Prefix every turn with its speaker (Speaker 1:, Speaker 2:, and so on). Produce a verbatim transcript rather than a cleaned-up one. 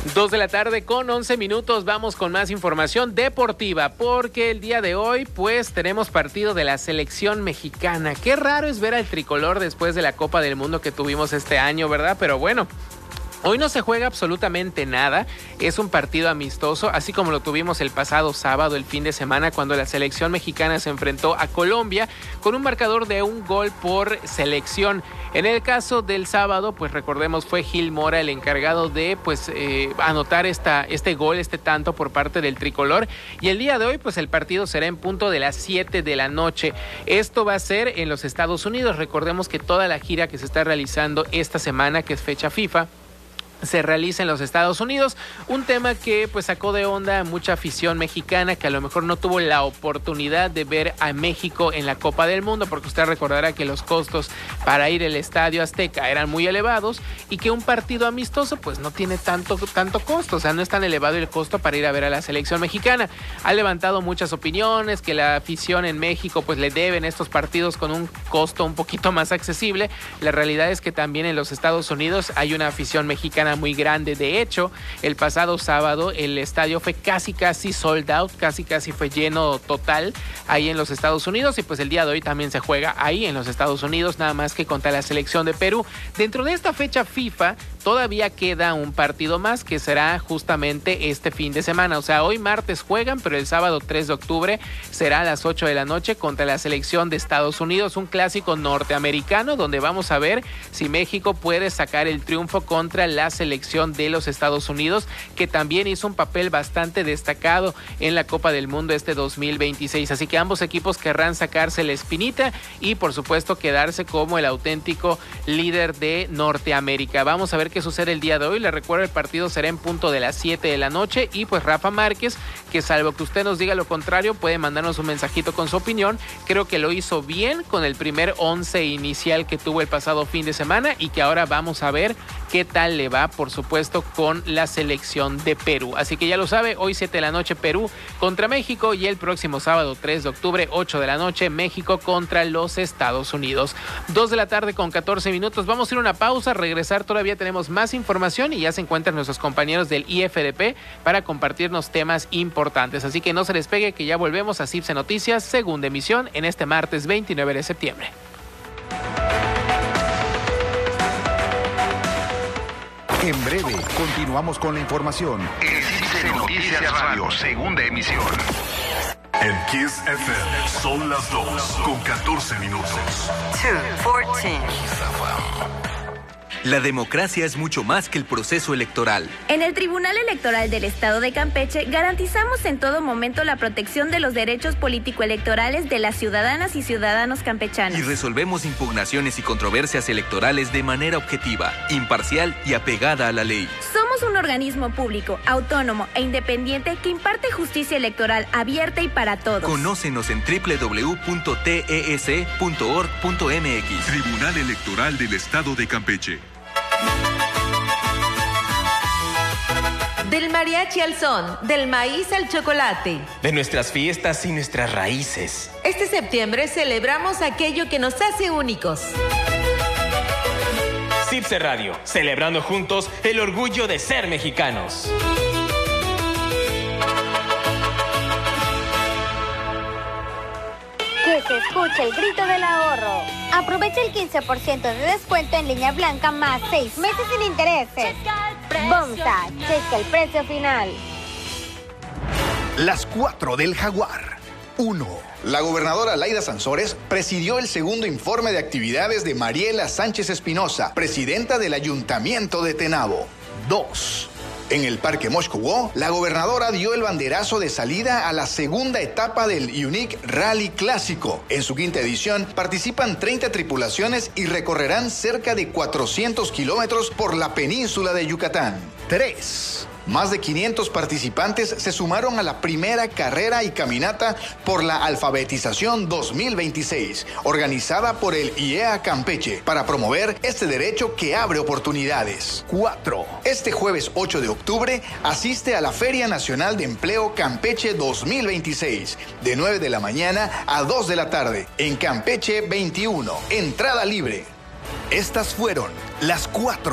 Speaker 1: Dos de la tarde con once minutos, vamos con más información deportiva, porque el día de hoy pues tenemos partido de la selección mexicana. Qué raro es ver al tricolor después de la Copa del Mundo que tuvimos este año, ¿verdad? Pero bueno, hoy no se juega absolutamente nada, es un partido amistoso, así como lo tuvimos el pasado sábado, el fin de semana, cuando la selección mexicana se enfrentó a Colombia con un marcador de un gol por selección. En el caso del sábado, pues recordemos, fue Gil Mora el encargado de pues eh, anotar esta, este gol, este tanto por parte del tricolor. Y el día de hoy, pues el partido será en punto de las siete de la noche. Esto va a ser en los Estados Unidos. Recordemos que toda la gira que se está realizando esta semana, que es fecha FIFA, se realiza en los Estados Unidos, un tema que pues sacó de onda a mucha afición mexicana que a lo mejor no tuvo la oportunidad de ver a México en la Copa del Mundo, porque usted recordará que los costos para ir al Estadio Azteca eran muy elevados y que un partido amistoso pues no tiene tanto, tanto costo, o sea, no es tan elevado el costo para ir a ver a la selección mexicana. Ha levantado muchas opiniones, que la afición en México pues le deben estos partidos con un costo un poquito más accesible. La realidad es que también en los Estados Unidos hay una afición mexicana muy grande. De hecho, el pasado sábado el estadio fue casi casi sold out, casi casi fue lleno total ahí en los Estados Unidos, y pues el día de hoy también se juega ahí en los Estados Unidos, nada más que contra la selección de Perú. Dentro de esta fecha FIFA todavía queda un partido más, que será justamente este fin de semana. O sea, hoy martes juegan, pero el sábado tres de octubre será a las ocho de la noche contra la selección de Estados Unidos, un clásico norteamericano donde vamos a ver si México puede sacar el triunfo contra la selección de los Estados Unidos, que también hizo un papel bastante destacado en la Copa del Mundo este dos mil veintiséis. Así que ambos equipos querrán sacarse la espinita y por supuesto quedarse como el auténtico líder de Norteamérica. Vamos a ver qué sucede el día de hoy. Les recuerdo, el partido será en punto de las siete de la noche y pues Rafa Márquez, que salvo que usted nos diga lo contrario, puede mandarnos un mensajito con su opinión. Creo que lo hizo bien con el primer once inicial que tuvo el pasado fin de semana y que ahora vamos a ver qué tal le va, por supuesto, con la selección de Perú. Así que ya lo sabe, hoy siete de la noche Perú contra México y el próximo sábado tres de octubre ocho de la noche México contra los Estados Unidos. dos de la tarde con catorce minutos. Vamos a ir a una pausa, regresar, todavía tenemos más información y ya se encuentran nuestros compañeros del I F D P para compartirnos temas importantes. Así que no se despegue, que ya volvemos a CIPSE Noticias, segunda emisión, en este martes veintinueve de septiembre.
Speaker 2: En breve, continuamos con la información.
Speaker 3: En CIPSE Noticias Radio, segunda emisión.
Speaker 4: En Kiss F M son las dos con catorce minutos.
Speaker 5: dos catorce.
Speaker 6: La democracia es mucho más que el proceso electoral.
Speaker 7: En el Tribunal Electoral del Estado de Campeche garantizamos en todo momento la protección de los derechos político-electorales de las ciudadanas y ciudadanos campechanos.
Speaker 6: Y resolvemos impugnaciones y controversias electorales de manera objetiva, imparcial y apegada a la ley.
Speaker 7: Somos un organismo público, autónomo e independiente que imparte justicia electoral abierta y para todos.
Speaker 6: Conócenos en doble u doble u doble u punto t e e c punto org punto m x.
Speaker 4: Tribunal Electoral del Estado de Campeche.
Speaker 5: Del mariachi al son, del maíz al chocolate.
Speaker 8: De nuestras fiestas y nuestras raíces.
Speaker 5: Este septiembre celebramos aquello que nos hace únicos.
Speaker 8: CIPSE Radio, celebrando juntos el orgullo de ser mexicanos.
Speaker 9: Que se escuche el grito del ahorro. Aprovecha el quince por ciento de descuento en línea blanca más seis meses sin intereses. BOMSA, checa el precio final.
Speaker 2: Las cuatro del Jaguar. uno.
Speaker 10: La gobernadora Laida Sansores presidió el segundo informe de actividades de Mariela Sánchez Espinosa, presidenta del Ayuntamiento de Tenabo.
Speaker 2: dos.
Speaker 10: En el Parque Moshkuwo, la gobernadora dio el banderazo de salida a la segunda etapa del Unique Rally Clásico. En su quinta edición participan treinta tripulaciones y recorrerán cerca de cuatrocientos kilómetros por la península de Yucatán.
Speaker 2: tres.
Speaker 10: Más de quinientos participantes se sumaron a la primera carrera y caminata por la alfabetización dos mil veintiséis, organizada por el I E A Campeche, para promover este derecho que abre oportunidades.
Speaker 2: cuatro.
Speaker 10: Este jueves ocho de octubre asiste a la Feria Nacional de Empleo Campeche dos mil veintiséis, de nueve de la mañana a dos de la tarde, en Campeche veintiuno, entrada libre.
Speaker 2: Estas fueron las cuatro